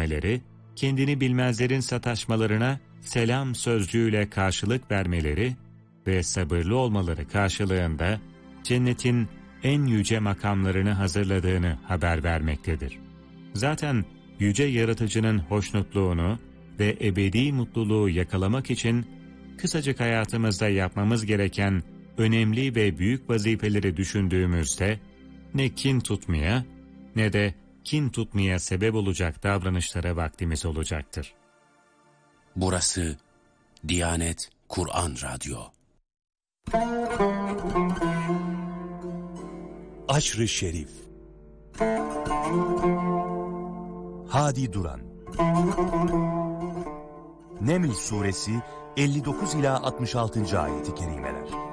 görmeleri, kendini bilmezlerin sataşmalarına selam sözcüğüyle karşılık vermeleri ve sabırlı olmaları karşılığında cennetin en yüce makamlarını hazırladığını haber vermektedir. Zaten yüce yaratıcının hoşnutluğunu ve ebedi mutluluğu yakalamak için kısacık hayatımızda yapmamız gereken önemli ve büyük vazifeleri düşündüğümüzde ne kin tutmaya ne de kin tutmaya sebep olacak davranışlara vaktimiz olacaktır. Burası Diyanet Kur'an Radyo. Aşr-ı Şerif. Hadi Duran. Neml Suresi 59 ila 66. ayeti kerimeler.